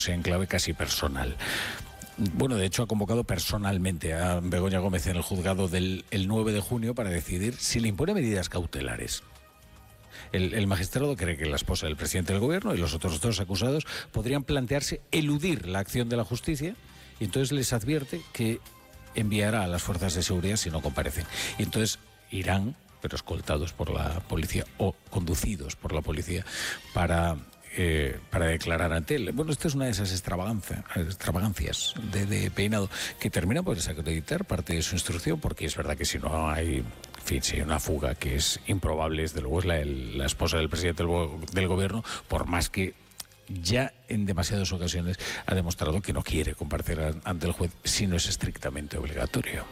en clave casi personal. Bueno, de hecho ha convocado personalmente a Begoña Gómez en el juzgado el 9 de junio para decidir si le impone medidas cautelares. El magistrado cree que la esposa del presidente del gobierno y los otros dos acusados podrían plantearse eludir la acción de la justicia, y entonces les advierte que enviará a las fuerzas de seguridad si no comparecen. Y entonces irán, pero escoltados por la policía o conducidos por la policía, para declarar ante él. Bueno, esto es una de esas extravagancias de Peinado que termina por desacreditar parte de su instrucción, porque es verdad que si no hay, en fin, si hay una fuga que es improbable, desde luego es la esposa del presidente del gobierno, por más que ya en demasiadas ocasiones ha demostrado que no quiere comparecer ante el juez si no es estrictamente obligatorio.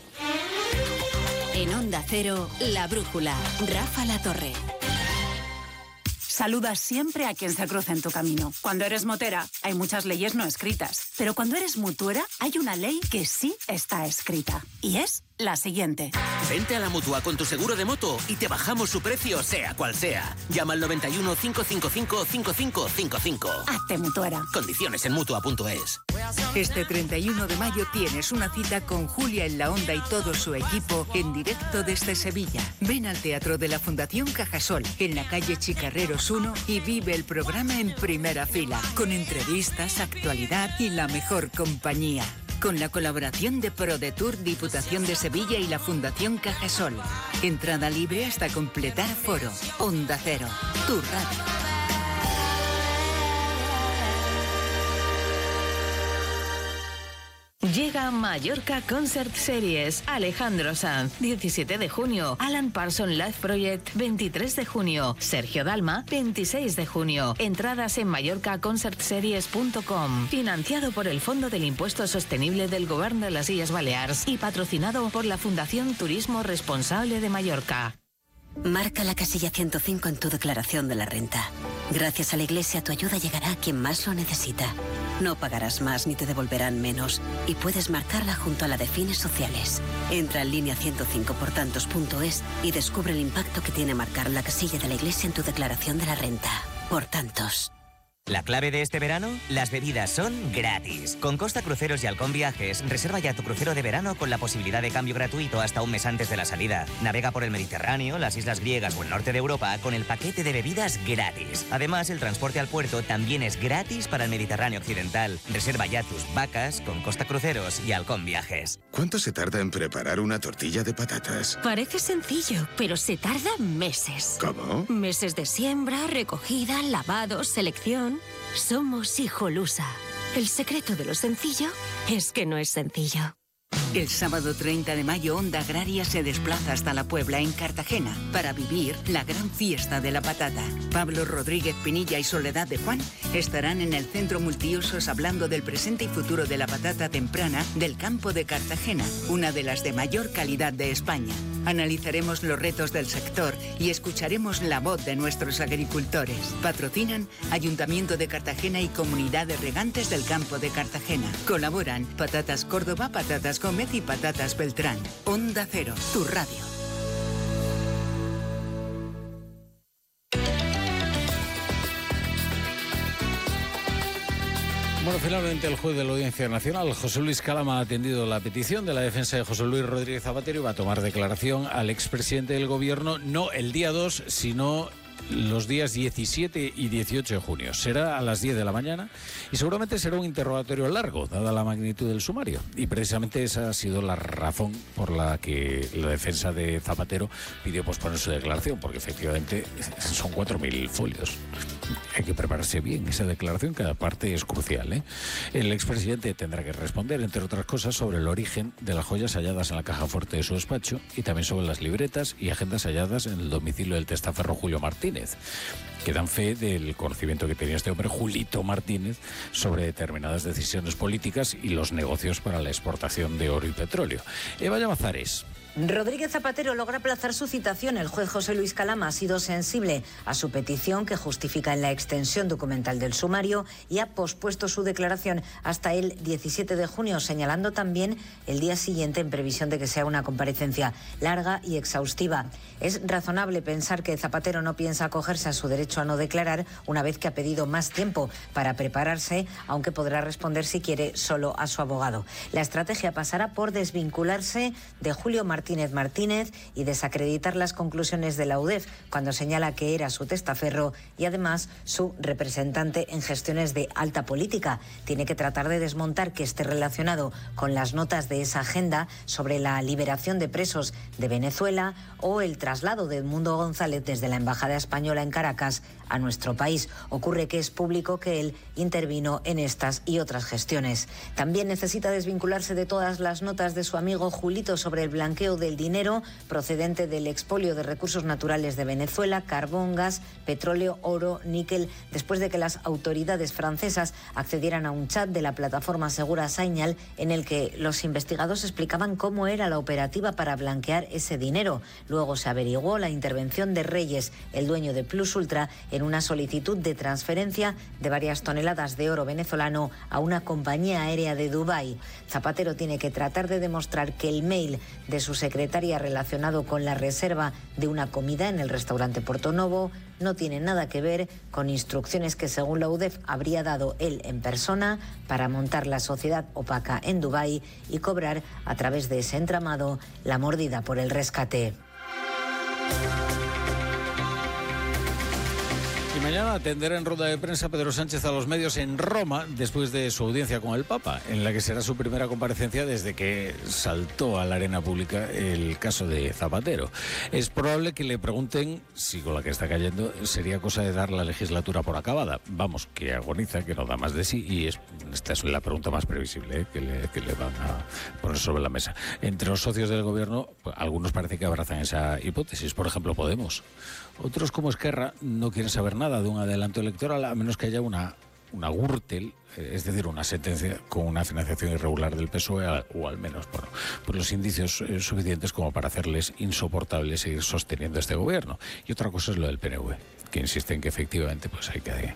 En Onda Cero, La Brújula, Rafa La Torre. Saludas siempre a quien se cruza en tu camino. Cuando eres motera, hay muchas leyes no escritas. Pero cuando eres mutuera, hay una ley que sí está escrita. Y es la siguiente. Vente a la Mutua con tu seguro de moto y te bajamos su precio, sea cual sea. Llama al 91 555 5555. Hazte mutuera. Condiciones en Mutua.es. Este 31 de mayo tienes una cita con Julia en la Onda y todo su equipo en directo desde Sevilla. Ven al Teatro de la Fundación Cajasol, en la calle Chicarreros 1, y vive el programa en primera fila, con entrevistas, actualidad y la mejor compañía. Con la colaboración de ProDetour, Diputación de Sevilla y la Fundación Cajasol. Entrada libre hasta completar aforo. Onda Cero, tu radio. Llega Mallorca Concert Series. Alejandro Sanz, 17 de junio. Alan Parsons Live Project, 23 de junio. Sergio Dalma, 26 de junio. Entradas en mallorcaconcertseries.com. Financiado por el Fondo del Impuesto Sostenible del Gobierno de las Illes Balears y patrocinado por la Fundación Turismo Responsable de Mallorca. Marca la casilla 105 en tu declaración de la renta. Gracias a la Iglesia, tu ayuda llegará a quien más lo necesita. No pagarás más ni te devolverán menos. Y puedes marcarla junto a la de fines sociales. Entra en línea 105portantos.es y descubre el impacto que tiene marcar la casilla de la Iglesia en tu declaración de la renta. Por tantos. La clave de este verano, las bebidas son gratis. Con Costa Cruceros y Halcón Viajes, reserva ya tu crucero de verano con la posibilidad de cambio gratuito hasta un mes antes de la salida. Navega por el Mediterráneo, las islas griegas o el norte de Europa con el paquete de bebidas gratis. Además, el transporte al puerto también es gratis para el Mediterráneo occidental. Reserva ya tus vacas con Costa Cruceros y Halcón Viajes. ¿Cuánto se tarda en preparar una tortilla de patatas? Parece sencillo, pero se tarda meses. ¿Cómo? Meses de siembra, recogida, lavado, selección. Somos Hijolusa. El secreto de lo sencillo es que no es sencillo. El sábado 30 de mayo, Onda Agraria se desplaza hasta La Puebla, en Cartagena, para vivir la gran fiesta de la patata. Pablo Rodríguez Pinilla y Soledad de Juan estarán en el Centro Multiusos hablando del presente y futuro de la patata temprana del campo de Cartagena, una de las de mayor calidad de España. Analizaremos los retos del sector y escucharemos la voz de nuestros agricultores. Patrocinan Ayuntamiento de Cartagena y Comunidad de Regantes del Campo de Cartagena. Colaboran Patatas Córdoba, Patatas Gómez y Patatas Beltrán. Onda Cero, tu radio. Bueno, finalmente el juez de la Audiencia Nacional, José Luis Calama, ha atendido la petición de la defensa de José Luis Rodríguez Zapatero y va a tomar declaración al expresidente del Gobierno, no el día 2, sino los días 17 y 18 de junio. Será a las 10 de la mañana y seguramente será un interrogatorio largo, dada la magnitud del sumario. Y precisamente esa ha sido la razón por la que la defensa de Zapatero pidió posponer su declaración, porque efectivamente son 4.000 folios. Hay que prepararse bien esa declaración, cada parte es crucial, ¿eh? El expresidente tendrá que responder, entre otras cosas, sobre el origen de las joyas halladas en la caja fuerte de su despacho y también sobre las libretas y agendas halladas en el domicilio del testaferro Julio Martínez, que dan fe del conocimiento que tenía este hombre, Julito Martínez, sobre determinadas decisiones políticas y los negocios para la exportación de oro y petróleo. Eva Llamazares Rodríguez Zapatero logra aplazar su citación. El juez José Luis Calama ha sido sensible a su petición, que justifica en la extensión documental del sumario, y ha pospuesto su declaración hasta el 17 de junio, señalando también el día siguiente en previsión de que sea una comparecencia larga y exhaustiva. Es razonable pensar que Zapatero no piensa acogerse a su derecho a no declarar, una vez que ha pedido más tiempo para prepararse, aunque podrá responder si quiere solo a su abogado. La estrategia pasará por desvincularse de Julio Martínez y desacreditar las conclusiones de la UDEF, cuando señala que era su testaferro y además su representante en gestiones de alta política. Tiene que tratar de desmontar que esté relacionado con las notas de esa agenda sobre la liberación de presos de Venezuela o el traslado de Edmundo González desde la Embajada Española en Caracas a nuestro país. Ocurre que es público que él intervino en estas y otras gestiones. También necesita desvincularse de todas las notas de su amigo Julito sobre el blanqueo del dinero procedente del expolio de recursos naturales de Venezuela, carbón, gas, petróleo, oro, níquel, después de que las autoridades francesas accedieran a un chat de la plataforma Segura Signal en el que los investigados explicaban cómo era la operativa para blanquear ese dinero. Luego se averiguó la intervención de Reyes, el dueño de Plus Ultra, en una solicitud de transferencia de varias toneladas de oro venezolano a una compañía aérea de Dubái. Zapatero tiene que tratar de demostrar que el mail de su secretaria relacionado con la reserva de una comida en el restaurante Portonovo no tiene nada que ver con instrucciones que, según la UDEF, habría dado él en persona para montar la sociedad opaca en Dubái y cobrar a través de ese entramado la mordida por el rescate. Y mañana atenderá en rueda de prensa Pedro Sánchez a los medios en Roma, después de su audiencia con el Papa, en la que será su primera comparecencia desde que saltó a la arena pública el caso de Zapatero. Es probable que le pregunten si con la que está cayendo sería cosa de dar la legislatura por acabada. Vamos, que agoniza, que no da más de sí, y esta es la pregunta más previsible que le van a poner sobre la mesa. Entre los socios del gobierno, algunos parece que abrazan esa hipótesis. Por ejemplo, Podemos. Otros, como Esquerra, no quieren saber nada de un adelanto electoral, a menos que haya una Gürtel, es decir, una sentencia con una financiación irregular del PSOE, o al menos por los indicios suficientes como para hacerles insoportable seguir sosteniendo este gobierno. Y otra cosa es lo del PNV, que insiste en que efectivamente pues hay que...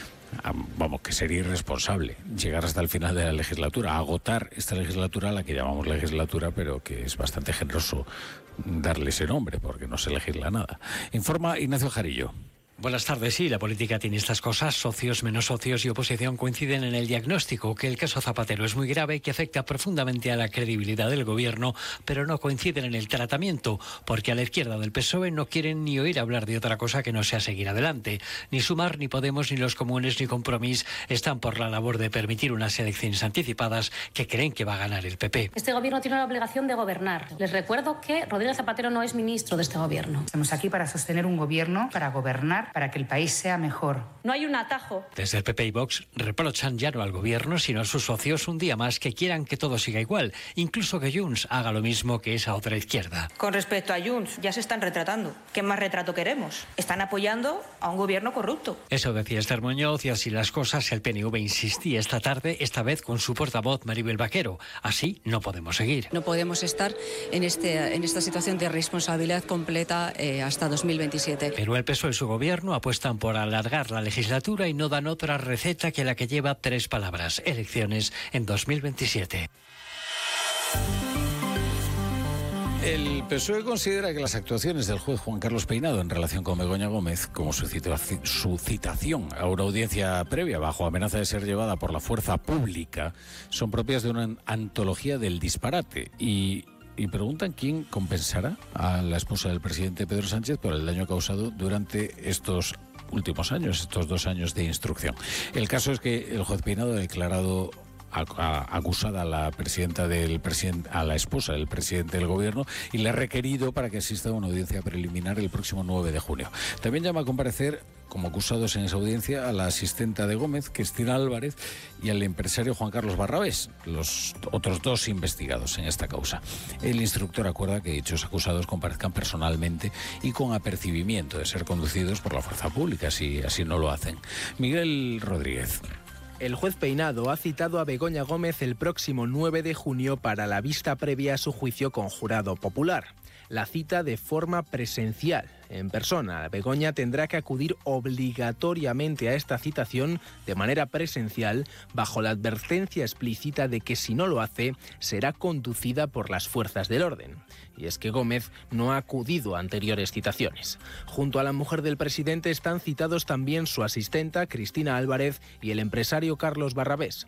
que sería irresponsable llegar hasta el final de la legislatura, agotar esta legislatura, a la que llamamos legislatura, pero que es bastante generoso darle ese nombre, porque no se legisla nada. Informa Ignacio Jarillo. Buenas tardes. Sí, la política tiene estas cosas. Socios, menos socios y oposición coinciden en el diagnóstico, que el caso Zapatero es muy grave y que afecta profundamente a la credibilidad del gobierno, pero no coinciden en el tratamiento, porque a la izquierda del PSOE no quieren ni oír hablar de otra cosa que no sea seguir adelante. Ni Sumar, ni Podemos, ni los comunes, ni Compromís están por la labor de permitir unas elecciones anticipadas que creen que va a ganar el PP. Este gobierno tiene la obligación de gobernar. Les recuerdo que Rodríguez Zapatero no es ministro de este gobierno. Estamos aquí para sostener un gobierno, para gobernar, para que el país sea mejor. No hay un atajo. Desde el PP y Vox reprochan ya no al gobierno, sino a sus socios un día más que quieran que todo siga igual, incluso que Junts haga lo mismo que esa otra izquierda. Con respecto a Junts, ya se están retratando. ¿Qué más retrato queremos? Están apoyando a un gobierno corrupto. Eso decía Esther Muñoz, y así las cosas, el PNV insistía esta tarde, esta vez con su portavoz Maribel Vaquero. Así no podemos seguir. No podemos estar en esta situación de responsabilidad completa hasta 2027. Pero el PSOE y su gobierno apuestan por alargar la legislatura y no dan otra receta que la que lleva 3 palabras: elecciones en 2027. El PSOE considera que las actuaciones del juez Juan Carlos Peinado en relación con Begoña Gómez, como su citación a una audiencia previa bajo amenaza de ser llevada por la fuerza pública, son propias de una antología del disparate, y preguntan quién compensará a la esposa del presidente Pedro Sánchez por el daño causado durante estos últimos años, estos 2 años de instrucción. El caso es que el juez Peinado ha declarado acusada a la esposa del presidente del gobierno, y le ha requerido para que asista a una audiencia preliminar el próximo 9 de junio. También llama a comparecer como acusados en esa audiencia a la asistenta de Gómez, Cristina Álvarez, y al empresario Juan Carlos Barrabés, los otros 2 investigados en esta causa. El instructor acuerda que dichos acusados comparezcan personalmente y con apercibimiento de ser conducidos por la fuerza pública, si así no lo hacen. Miguel Rodríguez. El juez Peinado ha citado a Begoña Gómez el próximo 9 de junio para la vista previa a su juicio con jurado popular. La cita de forma presencial, en persona. Begoña tendrá que acudir obligatoriamente a esta citación de manera presencial, bajo la advertencia explícita de que si no lo hace, será conducida por las fuerzas del orden. Y es que Gómez no ha acudido a anteriores citaciones. Junto a la mujer del presidente están citados también su asistenta, Cristina Álvarez, y el empresario Carlos Barrabés.